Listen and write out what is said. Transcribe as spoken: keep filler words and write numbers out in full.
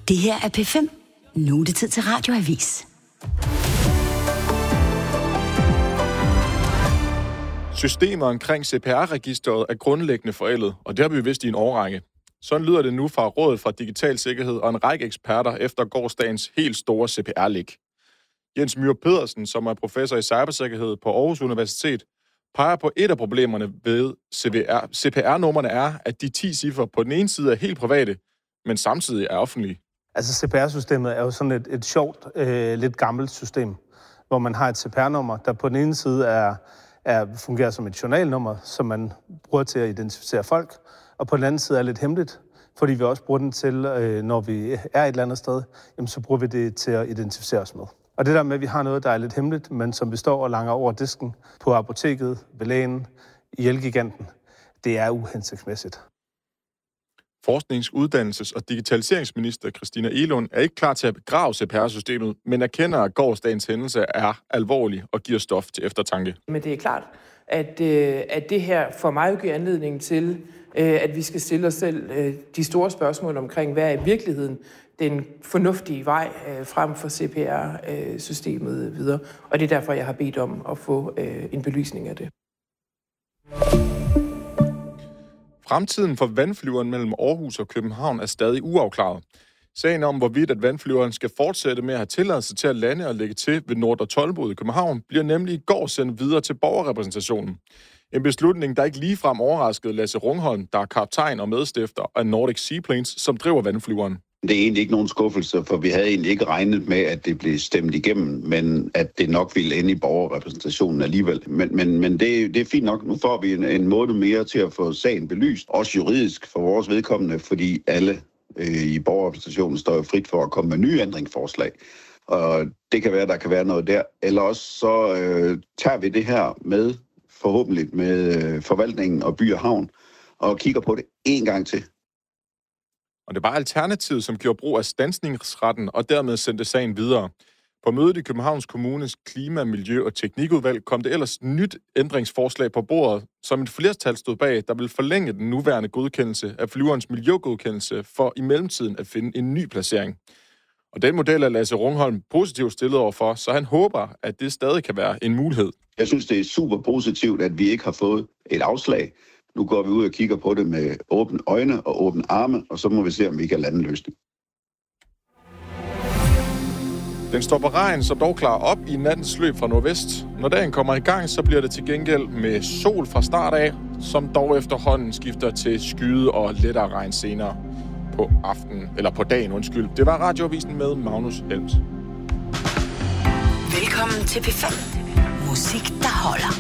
Det her er P fem. Nu er det tid til Radioavis. Systemet omkring C P R-registeret er grundlæggende forældet, og det har vi vidst i en årrække. Sådan lyder det nu fra Rådet for Digital Sikkerhed og en række eksperter efter gårsdagens helt store C P R-læk. Jens Myhre Pedersen, som er professor i cybersikkerhed på Aarhus Universitet, peger på et af problemerne ved C P R-numrene er, at de ti cifre på den ene side er helt private, men samtidig er offentlige. Altså C P R-systemet er jo sådan et, et sjovt, øh, lidt gammelt system, hvor man har et C P R-nummer, der på den ene side er, er, fungerer som et journalnummer, som man bruger til at identificere folk, og på den anden side er lidt hemmeligt, fordi vi også bruger den til, øh, når vi er et eller andet sted, jamen, så bruger vi det til at identificere os med. Og det der med, at vi har noget, der er lidt hemmeligt, men som vi står og langer over disken på apoteket, ved lægen, i Elgiganten, det er uhensigtsmæssigt. Forsknings-, uddannelses- og digitaliseringsminister Christina Egelund er ikke klar til at begrave C P R-systemet, men erkender, at gårsdagens hændelse er alvorlig og giver stof til eftertanke. Men det er klart, at, at det her for mig giver anledning til, at vi skal stille os selv de store spørgsmål omkring, hvad er i virkeligheden den fornuftige vej frem for C P R-systemet videre. Og det er derfor, jeg har bedt om at få en belysning af det. Fremtiden for vandflyveren mellem Aarhus og København er stadig uafklaret. Sagen om, hvorvidt at vandflyveren skal fortsætte med at have tilladelse til at lande og lægge til ved Nordre Toldbod i København, bliver nemlig i går sendt videre til borgerrepræsentationen. En beslutning, der ikke ligefrem overraskede Lasse Rungholm, der er kaptajn og medstifter af Nordic Seaplanes, som driver vandflyveren. Det er egentlig ikke nogen skuffelse, for vi havde egentlig ikke regnet med, at det blev stemt igennem, men at det nok ville ende i borgerrepræsentationen alligevel. Men, men, men det, det er fint nok. Nu får vi en, en måned mere til at få sagen belyst, også juridisk for vores vedkommende, fordi alle øh, i borgerrepræsentationen står jo frit for at komme med nye ændringsforslag. Og det kan være, der kan være noget der. Eller også så øh, tager vi det her med, forhåbentlig med øh, forvaltningen og By og Havn, og kigger på det en gang til. Og det var Alternativet, som gjorde brug af standsningsretten og dermed sendte sagen videre. På mødet i Københavns Kommunes Klima-, Miljø- og Teknikudvalg kom det ellers nyt ændringsforslag på bordet, som et flertal stod bag, der vil forlænge den nuværende godkendelse af flyverens miljøgodkendelse for i mellemtiden at finde en ny placering. Og den model er Lasse Rungholm positivt stillet overfor, så han håber, at det stadig kan være en mulighed. Jeg synes, det er super positivt, at vi ikke har fået et afslag. Nu går vi ud og kigger på det med åbne øjne og åbne arme, og så må vi se, om vi kan lande en løsning. Den står på regn, så dog klarer op i nattens løb fra nordvest. Når dagen kommer i gang, så bliver det til gengæld med sol fra start af, som dog efterhånden skifter til skyde og lettere regn senere på aftenen, eller på dagen, undskyld. Det var Radioavisen med Magnus Helms. Velkommen til P fem. Musik, der holder.